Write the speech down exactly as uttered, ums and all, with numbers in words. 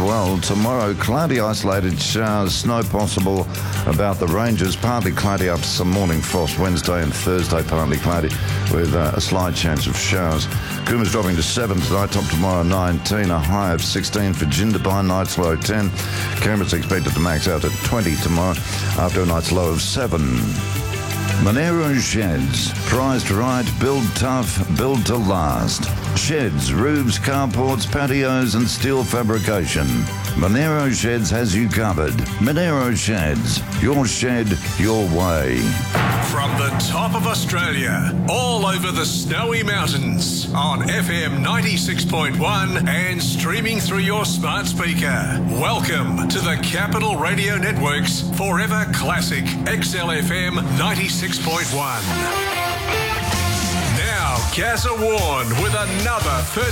well. Tomorrow, cloudy, isolated showers, snow possible about the ranges. Partly cloudy up some morning frost. Wednesday and Thursday, partly cloudy with uh, a slight chance of showers. Coomer's dropping to seven tonight. Top tomorrow, nineteen. A high of sixteen for Jindabyne. Night's low ten. Canberra's expected to max out at twenty tomorrow after a night's low of seven. Monero Sheds. Prized right, build tough, build to last. Sheds, roofs, carports, patios and steel fabrication. Monero Sheds has you covered. Monero Sheds. Your shed, your way. From the top of Australia, all over the snowy mountains, on F M ninety-six point one and streaming through your smart speaker. Welcome to the Capital Radio Network's Forever Classic X L F M ninety-six point one. Now, Gazza Warren with another thirty